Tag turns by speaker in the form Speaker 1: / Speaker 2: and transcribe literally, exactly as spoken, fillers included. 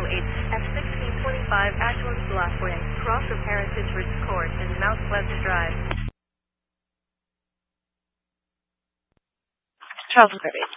Speaker 1: oh eight at sixteen twenty-five Ashland Bluff Way, cross of Heritage Ridge Court and Mount Pleasant Drive.
Speaker 2: Charles Garbage.